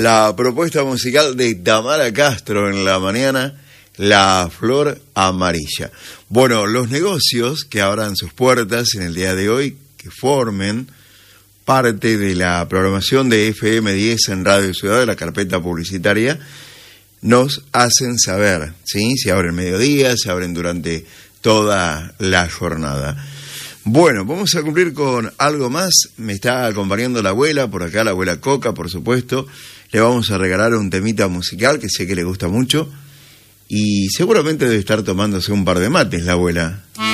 La propuesta musical de Tamara Castro en la mañana, La Flor Amarilla. Bueno, los negocios que abran sus puertas en el día de hoy, que formen parte de la programación de FM10 en Radio Ciudad, de la carpeta publicitaria, nos hacen saber, ¿sí? Si abren mediodía, si abren durante toda la jornada. Bueno, vamos a cumplir con algo más. Me está acompañando la abuela, por acá la abuela Coca, por supuesto. Le vamos a regalar un temita musical que sé que le gusta mucho. Y seguramente debe estar tomándose un par de mates la abuela.